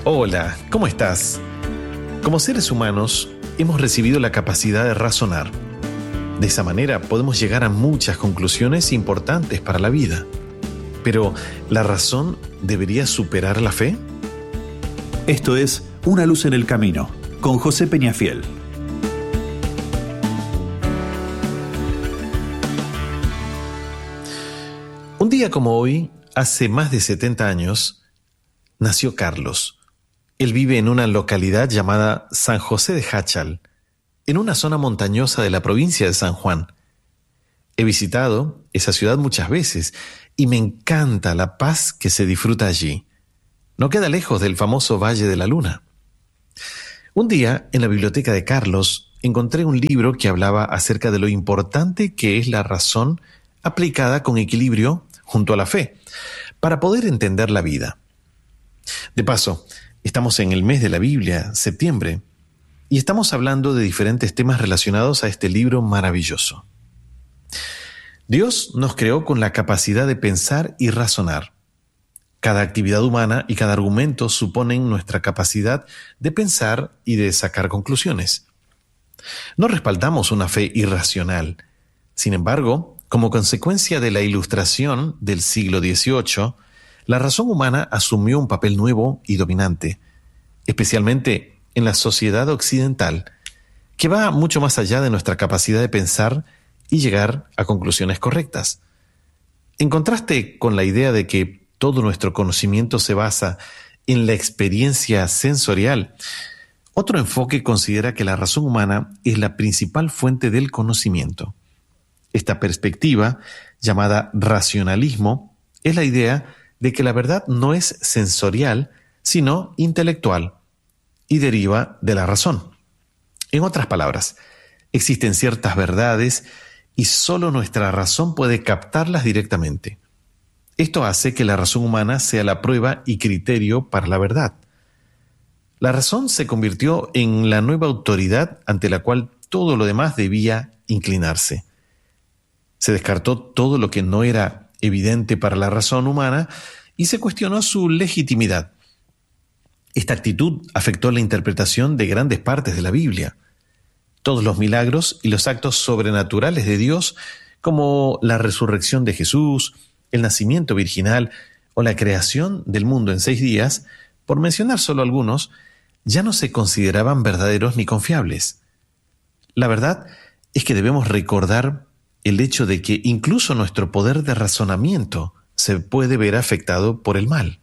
Hola, ¿cómo estás? Como seres humanos, hemos recibido la capacidad de razonar. De esa manera podemos llegar a muchas conclusiones importantes para la vida. Pero, ¿la razón debería superar la fe? Esto es Una luz en el camino, con José Peñafiel. Un día como hoy, hace más de 70 años, nació Carlos. Él vive en una localidad llamada San José de Jáchal, en una zona montañosa de la provincia de San Juan. He visitado esa ciudad muchas veces y me encanta la paz que se disfruta allí. No queda lejos del famoso Valle de la Luna. Un día, en la biblioteca de Carlos, encontré un libro que hablaba acerca de lo importante que es la razón aplicada con equilibrio junto a la fe, para poder entender la vida. De paso, estamos en el mes de la Biblia, septiembre, y estamos hablando de diferentes temas relacionados a este libro maravilloso. Dios nos creó con la capacidad de pensar y razonar. Cada actividad humana y cada argumento suponen nuestra capacidad de pensar y de sacar conclusiones. No respaldamos una fe irracional. Sin embargo, como consecuencia de la Ilustración del siglo XVIII, la razón humana asumió un papel nuevo y dominante, especialmente en la sociedad occidental, que va mucho más allá de nuestra capacidad de pensar y llegar a conclusiones correctas. En contraste con la idea de que todo nuestro conocimiento se basa en la experiencia sensorial, otro enfoque considera que la razón humana es la principal fuente del conocimiento. Esta perspectiva, llamada racionalismo, es la idea de que la verdad no es sensorial, sino intelectual, y deriva de la razón. En otras palabras, existen ciertas verdades y solo nuestra razón puede captarlas directamente. Esto hace que la razón humana sea la prueba y criterio para la verdad. La razón se convirtió en la nueva autoridad ante la cual todo lo demás debía inclinarse. Se descartó todo lo que no era evidente para la razón humana y se cuestionó su legitimidad. Esta actitud afectó la interpretación de grandes partes de la Biblia. Todos los milagros y los actos sobrenaturales de Dios, como la resurrección de Jesús, el nacimiento virginal o la creación del mundo en 6 días, por mencionar solo algunos, ya no se consideraban verdaderos ni confiables. La verdad es que debemos recordar el hecho de que incluso nuestro poder de razonamiento se puede ver afectado por el mal.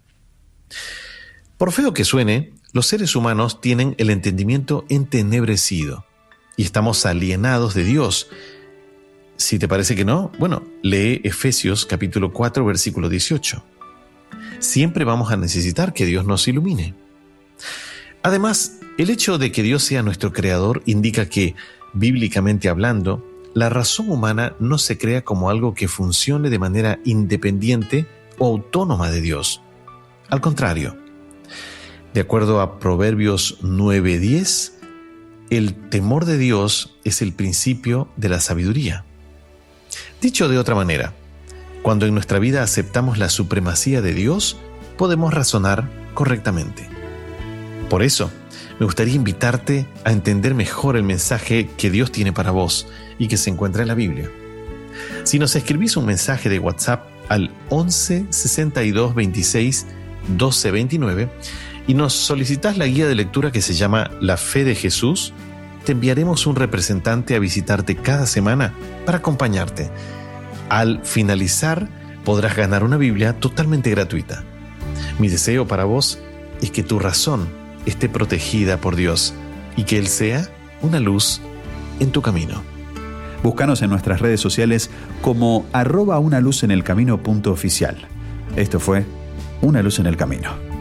Por feo que suene, los seres humanos tienen el entendimiento entenebrecido y estamos alienados de Dios. Si te parece que no, lee Efesios capítulo 4, versículo 18. Siempre vamos a necesitar que Dios nos ilumine. Además, el hecho de que Dios sea nuestro creador indica que, bíblicamente hablando, la razón humana no se crea como algo que funcione de manera independiente o autónoma de Dios. Al contrario, de acuerdo a Proverbios 9:10, el temor de Dios es el principio de la sabiduría. Dicho de otra manera, cuando en nuestra vida aceptamos la supremacía de Dios, podemos razonar correctamente. Por eso, me gustaría invitarte a entender mejor el mensaje que Dios tiene para vos y que se encuentra en la Biblia. Si nos escribís un mensaje de WhatsApp al 11 62 26 12 29 y nos solicitas la guía de lectura que se llama La Fe de Jesús, te enviaremos un representante a visitarte cada semana para acompañarte. Al finalizar, podrás ganar una Biblia totalmente gratuita. Mi deseo para vos es que tu razón esté protegida por Dios y que Él sea una luz en tu camino. Búscanos en nuestras redes sociales como @unaluzenelcamino.oficial. Esto fue Una Luz en el Camino.